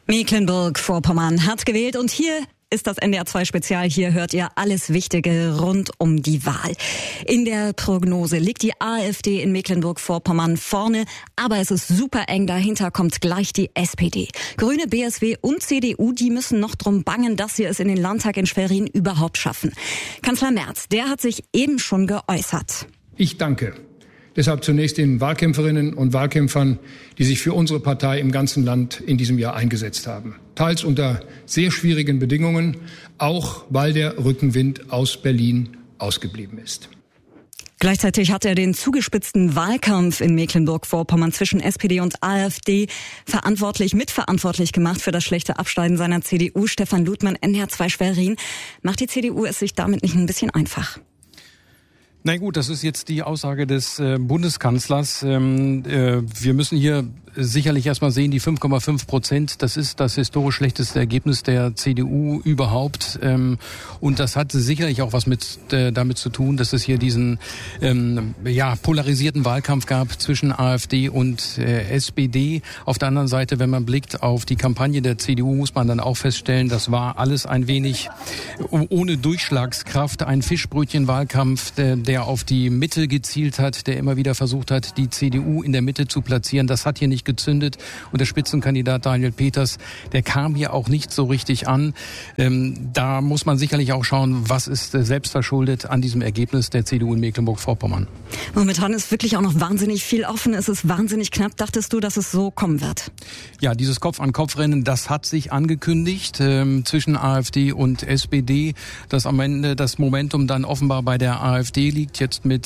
Mecklenburg-Vorpommern hat gewählt und hier ist das NDR 2 Spezial. Hier hört ihr alles Wichtige rund um die Wahl. In der Prognose liegt die AfD in Mecklenburg-Vorpommern vorne, aber es ist super eng. Dahinter kommt gleich die SPD. Grüne, BSW und CDU, die müssen noch drum bangen, dass sie es in den Landtag in Schwerin überhaupt schaffen. Kanzler Merz, der hat sich eben schon geäußert. Ich danke deshalb zunächst den Wahlkämpferinnen und Wahlkämpfern, die sich für unsere Partei im ganzen Land in diesem Jahr eingesetzt haben. Teils unter sehr schwierigen Bedingungen, auch weil der Rückenwind aus Berlin ausgeblieben ist. Gleichzeitig hat er den zugespitzten Wahlkampf in Mecklenburg-Vorpommern zwischen SPD und AfD mitverantwortlich gemacht für das schlechte Abschneiden seiner CDU. Stefan Ludmann, NDR 2 Schwerin. Macht die CDU es sich damit nicht ein bisschen einfach? Na gut, das ist jetzt die Aussage des Bundeskanzlers. Wir müssen hier sicherlich erstmal sehen, die 5,5%, das ist das historisch schlechteste Ergebnis der CDU überhaupt. Und das hat sicherlich auch was damit zu tun, dass es hier diesen polarisierten Wahlkampf gab zwischen AfD und SPD. Auf der anderen Seite, wenn man blickt auf die Kampagne der CDU, muss man dann auch feststellen, das war alles ein wenig ohne Durchschlagskraft, ein Fischbrötchen-Wahlkampf, der auf die Mitte gezielt hat, der immer wieder versucht hat, die CDU in der Mitte zu platzieren. Das hat hier nicht gezündet. Und der Spitzenkandidat Daniel Peters, der kam hier auch nicht so richtig an. Da muss man sicherlich auch schauen, was ist selbstverschuldet an diesem Ergebnis der CDU in Mecklenburg-Vorpommern. Momentan ist wirklich auch noch wahnsinnig viel offen. Es ist wahnsinnig knapp. Dachtest du, dass es so kommen wird? Ja, dieses Kopf-an-Kopf-Rennen, das hat sich angekündigt zwischen AfD und SPD, dass am Ende das Momentum dann offenbar bei der AfD liegt, jetzt mit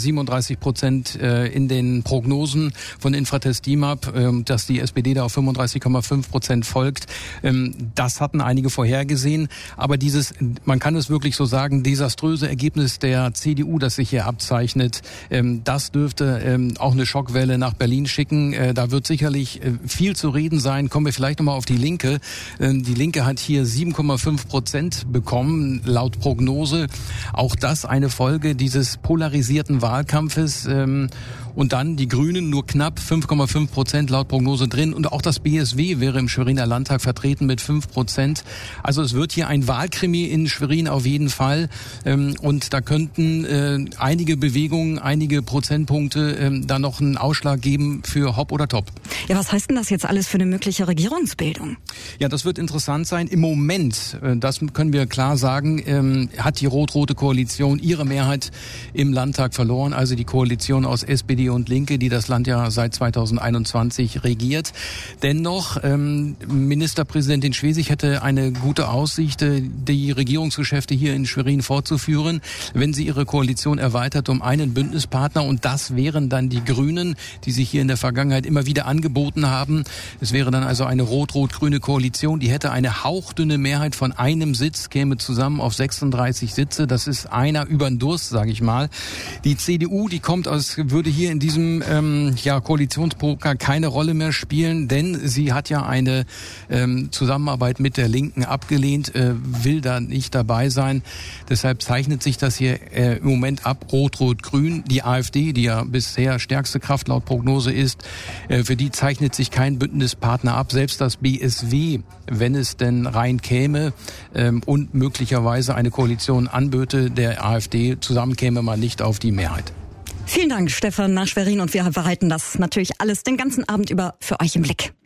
37% in den Prognosen von Infratest DIMAP, dass die SPD da auf 35,5% folgt. Das hatten einige vorhergesehen. Aber dieses, man kann es wirklich so sagen, desaströse Ergebnis der CDU, das sich hier abzeichnet, das dürfte auch eine Schockwelle nach Berlin schicken. Da wird sicherlich viel zu reden sein. Kommen wir vielleicht nochmal auf die Linke. Die Linke hat hier 7,5% bekommen, laut Prognose. Auch das eine Folge dieses polarisierten Wahlkampfes. Und dann die Grünen nur knapp 5,5% laut Prognose drin. Und auch das BSW wäre im Schweriner Landtag vertreten mit 5%. Also es wird hier ein Wahlkrimi in Schwerin auf jeden Fall. Und da könnten einige Bewegungen, einige Prozentpunkte da noch einen Ausschlag geben für Hop oder Top. Ja, was heißt denn das jetzt alles für eine mögliche Regierungsbildung? Ja, das wird interessant sein. Im Moment, das können wir klar sagen, hat die rot-rote Koalition ihre Mehrheit im Landtag verloren. Also die Koalition aus SPD und Linke, die das Land ja seit 2021 regiert. Dennoch, Ministerpräsidentin Schwesig hätte eine gute Aussicht, die Regierungsgeschäfte hier in Schwerin fortzuführen, wenn sie ihre Koalition erweitert um einen Bündnispartner. Und das wären dann die Grünen, die sich hier in der Vergangenheit immer wieder angeboten haben. Es wäre dann also eine rot-rot-grüne Koalition, die hätte eine hauchdünne Mehrheit von einem Sitz, käme zusammen auf 36 Sitze. Das ist einer über den Durst, sage ich mal. Die CDU, die würde hier in diesem Koalitionspoker keine Rolle mehr spielen, denn sie hat ja eine Zusammenarbeit mit der Linken abgelehnt, will da nicht dabei sein. Deshalb zeichnet sich das hier im Moment ab, Rot-Rot-Grün. Die AfD, die ja bisher stärkste Kraft laut Prognose ist, für die zeichnet sich kein Bündnispartner ab. Selbst das BSW, wenn es denn rein käme und möglicherweise eine Koalition anböte der AfD, zusammen käme man nicht auf die Mehrheit. Vielen Dank, Stefan, nach Schwerin. Und wir behalten das natürlich alles den ganzen Abend über für euch im Blick.